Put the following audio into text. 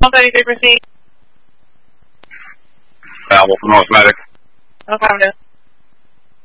133, proceed. Falvo from North Medic. No problem.